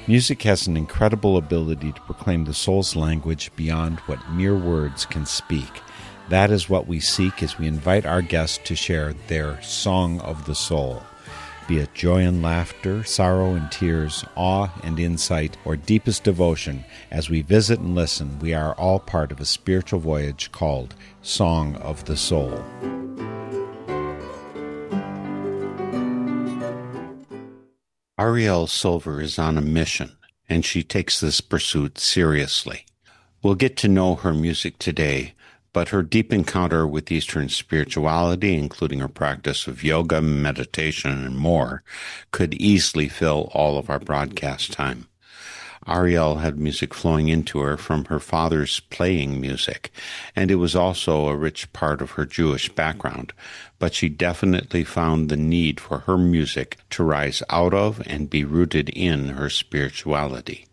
Music has an incredible ability to proclaim the soul's language beyond what mere words can speak. That is what we seek as we invite our guests to share their song of the soul. Be it joy and laughter, sorrow and tears, awe and insight, or deepest devotion, as we visit and listen, we are all part of a spiritual voyage called Song of the Soul. Ariel Silver is on a mission, and she takes this pursuit seriously. We'll get to know her music today, but her deep encounter with Eastern spirituality, including her practice of yoga, meditation, and more, could easily fill all of our broadcast time. Ariel had music flowing into her from her father's playing music, and it was also a rich part of her Jewish background, but she definitely found the need for her music to rise out of and be rooted in her spirituality.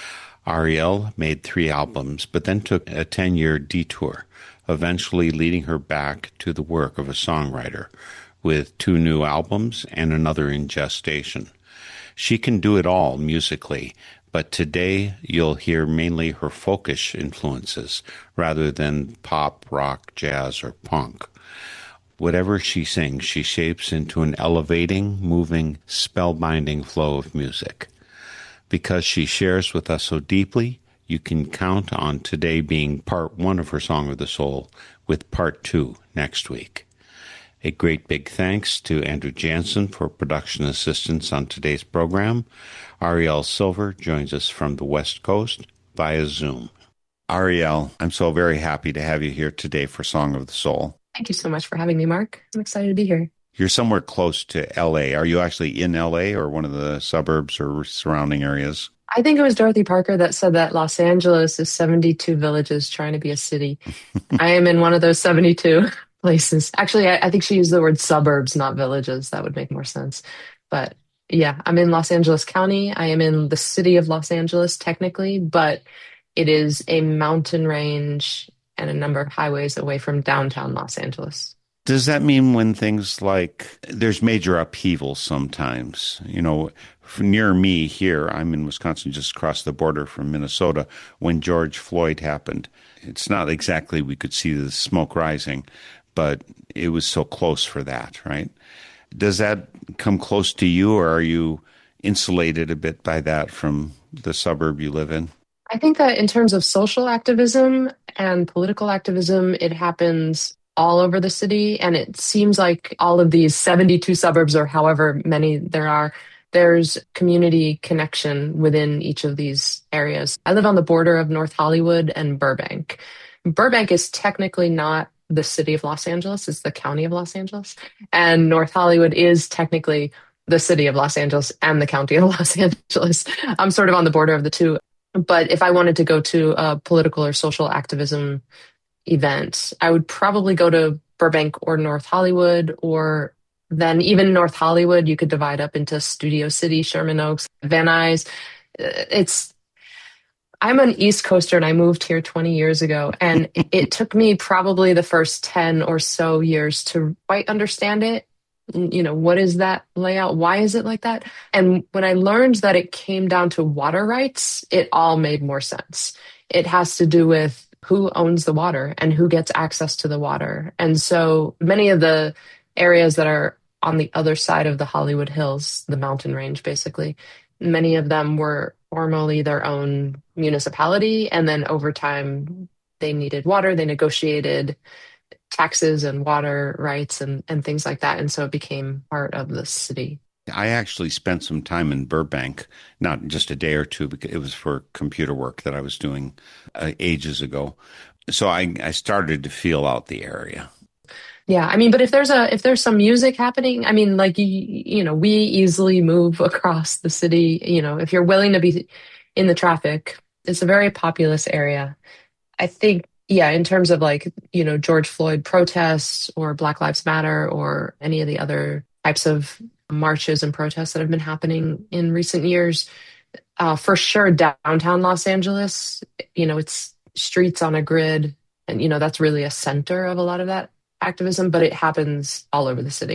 Ariel made 3 albums, but then took a 10-year detour, eventually leading her back to the work of a songwriter, with 2 new albums and another in gestation. She can do it all musically, but today you'll hear mainly her folkish influences rather than pop, rock, jazz, or punk. Whatever she sings, she shapes into an elevating, moving, spellbinding flow of music. Because she shares with us so deeply, you can count on today being part 1 of her Song of the Soul, with part 2 next week. A great big thanks to Andrew Jansen for production assistance on today's program. Ariel Silver joins us from the West Coast via Zoom. Ariel, I'm so very happy to have you here today for Song of the Soul. Thank you so much for having me, Mark. I'm excited to be here. You're somewhere close to L.A. Are you actually in L.A. or one of the suburbs or surrounding areas? I think it was Dorothy Parker that said that Los Angeles is 72 villages trying to be a city. I am in one of those 72 places. Actually, I think she used the word suburbs, not villages. That would make more sense. But yeah, I'm in Los Angeles County. I am in the city of Los Angeles, technically, but it is a mountain range and a number of highways away from downtown Los Angeles. Does that mean when things like there's major upheaval sometimes? You know, near me here, I'm in Wisconsin, just across the border from Minnesota, when George Floyd happened. It's not exactly we could see the smoke rising, but it was so close for that, right? Does that come close to you, or are you insulated a bit by that from the suburb you live in? I think that in terms of social activism and political activism, it happens all over the city. And it seems like all of these 72 suburbs, or however many there are, there's community connection within each of these areas. I live on the border of North Hollywood and Burbank. Burbank is technically not the city of Los Angeles, it's the county of Los Angeles. And North Hollywood is technically the city of Los Angeles and the county of Los Angeles. I'm sort of on the border of the two. But if I wanted to go to a political or social activism event, I would probably go to Burbank or North Hollywood, or then even North Hollywood, you could divide up into Studio City, Sherman Oaks, Van Nuys. I'm an East Coaster and I moved here 20 years ago, and it took me probably the first 10 or so years to quite understand it. You know, what is that layout? Why is it like that? And when I learned that it came down to water rights, it all made more sense. It has to do with who owns the water and who gets access to the water. And so many of the areas that are on the other side of the Hollywood Hills, the mountain range, basically, many of them were formerly their own municipality. And then over time, they needed water. They negotiated taxes and water rights and things like that. And so it became part of the city. I actually spent some time in Burbank, not just a day or two, because it was for computer work that I was doing ages ago. So I started to feel out the area. Yeah, I mean, but if there's some music happening, I mean, like, you know, we easily move across the city. You know, if you're willing to be in the traffic, it's a very populous area. I think, yeah, in terms of like, you know, George Floyd protests or Black Lives Matter or any of the other types of marches and protests that have been happening in recent years, for sure, downtown Los Angeles, you know, it's streets on a grid. And, you know, that's really a center of a lot of that activism, but it happens all over the city.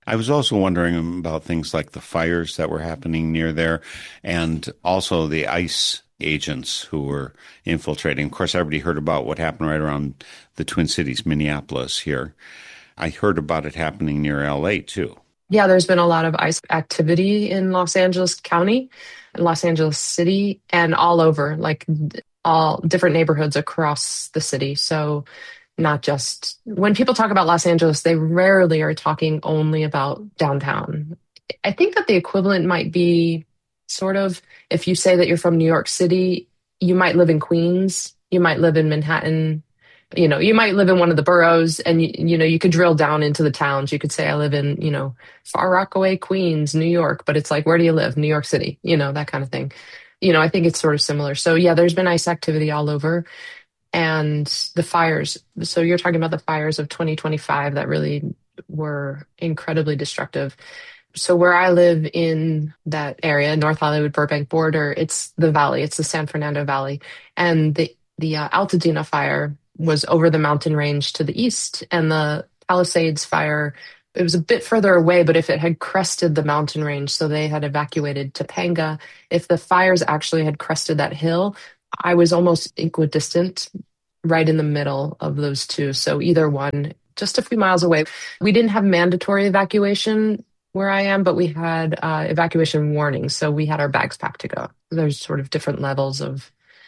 I was also wondering about things like the fires that were happening near there and also the ICE agents who were infiltrating. Of course, everybody heard about what happened right around the Twin Cities, Minneapolis here. I heard about it happening near LA too. Yeah, there's been a lot of ICE activity in Los Angeles County, Los Angeles City, and all over, like all different neighborhoods across the city. So not just when people talk about Los Angeles, they rarely are talking only about downtown. I think that the equivalent might be sort of if you say that you're from New York City, you might live in Queens, you might live in Manhattan, you might live in one of the boroughs and you could drill down into the towns. You could say I live in, Far Rockaway, Queens, New York, but it's like where do you live? New York City, that kind of thing. I think it's sort of similar. So yeah, there's been ICE activity all over and the fires. So you're talking about the fires of 2025 that really were incredibly destructive. So where I live in that area, North Hollywood, Burbank border, it's the valley. It's the San Fernando Valley, and the Altadena fire was over the mountain range to the east, and the Palisades fire. It was a bit further away, but if it had crested the mountain range, so they had evacuated Topanga, if the fires actually had crested that hill, I was almost equidistant, right in the middle of those two. So either one, just a few miles away. We didn't have mandatory evacuation where I am, but we had evacuation warnings. So we had our bags packed to go. There's sort of different levels of.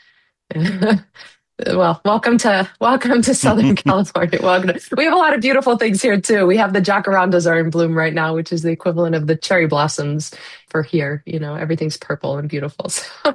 Well, welcome to Southern California. We have a lot of beautiful things here too. We have the jacarandas are in bloom right now, which is the equivalent of the cherry blossoms for here. Everything's purple and beautiful.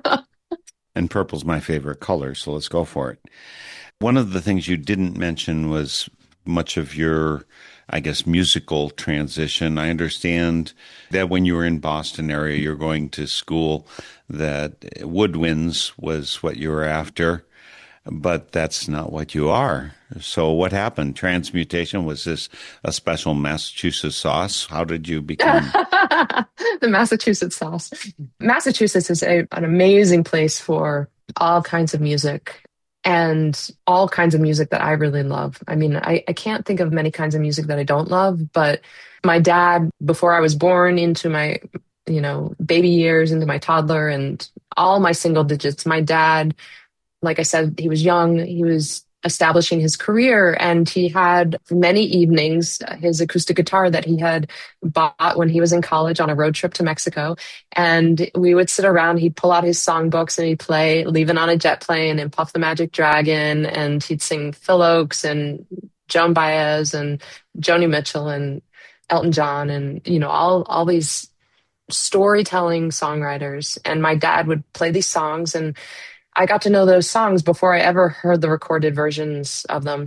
And purple's my favorite color, so let's go for it. One of the things you didn't mention was much of your, I guess, musical transition. I understand that when you were in Boston area, you're going to school, that woodwinds was what you were after, but that's not what you are. So what happened? Transmutation? Was this a special Massachusetts sauce? How did you become? The Massachusetts sauce. Massachusetts is an amazing place for all kinds of music and all kinds of music that I really love. I mean, I can't think of many kinds of music that I don't love, but my dad, before I was born into my, baby years, into my toddler and all my single digits, my dad, like I said, he was young, he was establishing his career, and he had many evenings, his acoustic guitar that he had bought when he was in college on a road trip to Mexico. And we would sit around, he'd pull out his songbooks and he'd play Leaving on a Jet Plane and Puff the Magic Dragon, and he'd sing Phil Oakes and Joan Baez and Joni Mitchell and Elton John and, all these storytelling songwriters. And my dad would play these songs, and I got to know those songs before I ever heard the recorded versions of them.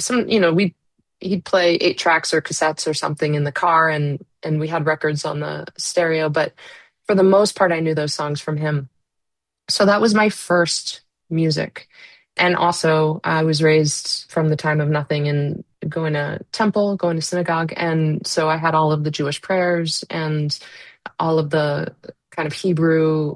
He'd play 8 tracks or cassettes or something in the car, and we had records on the stereo. But for the most part, I knew those songs from him. So that was my first music. And also, I was raised from the time of nothing and going to temple, going to synagogue. And so I had all of the Jewish prayers and all of the kind of Hebrew,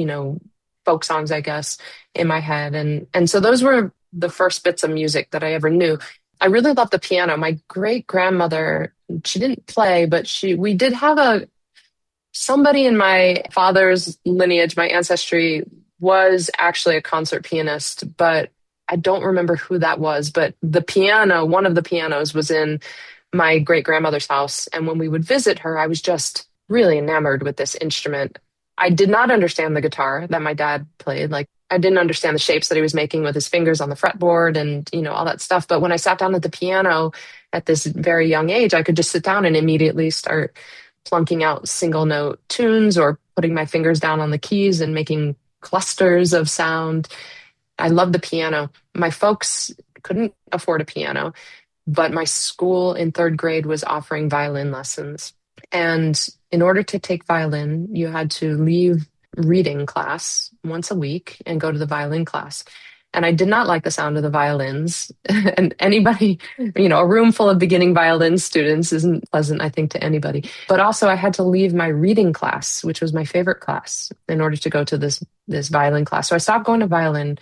folk songs, I guess, in my head. And so those were the first bits of music that I ever knew. I really loved the piano. My great grandmother, she didn't play, but we did have somebody in my father's lineage, my ancestry was actually a concert pianist, but I don't remember who that was. But the piano, one of the pianos was in my great grandmother's house. And when we would visit her, I was just really enamored with this instrument. I did not understand the guitar that my dad played. Like, I didn't understand the shapes that he was making with his fingers on the fretboard and, all that stuff. But when I sat down at the piano at this very young age, I could just sit down and immediately start plunking out single note tunes or putting my fingers down on the keys and making clusters of sound. I loved the piano. My folks couldn't afford a piano, but my school in 3rd grade was offering violin lessons. And in order to take violin, you had to leave reading class once a week and go to the violin class. And I did not like the sound of the violins. And anybody, a room full of beginning violin students isn't pleasant, I think, to anybody. But also I had to leave my reading class, which was my favorite class, in order to go to this violin class. So I stopped going to violin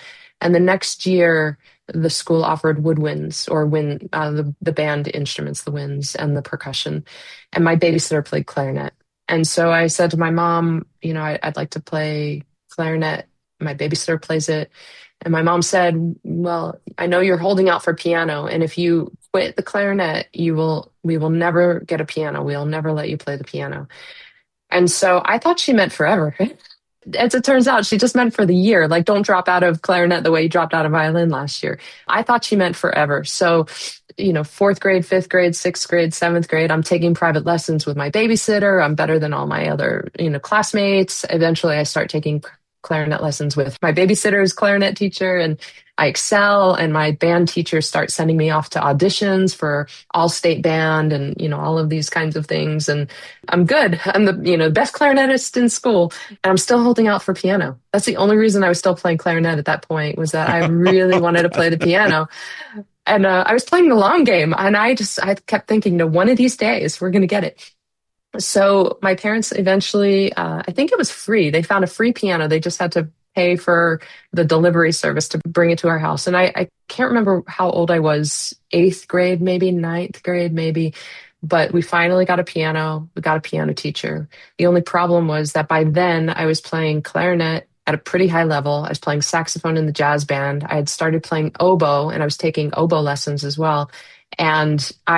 And the next year, the school offered woodwinds or wind, the band instruments, the winds and the percussion. And my babysitter played clarinet. And so I said to my mom, I'd like to play clarinet. My babysitter plays it. And my mom said, well, I know you're holding out for piano. And if you quit the clarinet, we will never get a piano. We'll never let you play the piano. And so I thought she meant forever. As it turns out, she just meant for the year. Like, don't drop out of clarinet the way you dropped out of violin last year. I thought she meant forever. So, fourth grade, fifth grade, sixth grade, seventh grade, I'm taking private lessons with my babysitter. I'm better than all my other, classmates. Eventually, I start taking clarinet lessons with my babysitter's clarinet teacher, and I excel. And my band teachers start sending me off to auditions for all state band and, all of these kinds of things. And I'm good. I'm the best clarinetist in school, and I'm still holding out for piano. That's the only reason I was still playing clarinet at that point, was that I really wanted to play the piano. And I was playing the long game, and I kept thinking, no, one of these days we're going to get it. So my parents eventually, I think it was free. They found a free piano. They just had to pay for the delivery service to bring it to our house. And I can't remember how old I was, eighth grade, maybe ninth grade, maybe. But we finally got a piano. We got a piano teacher. The only problem was that by then I was playing clarinet at a pretty high level. I was playing saxophone in the jazz band. I had started playing oboe, and I was taking oboe lessons as well. And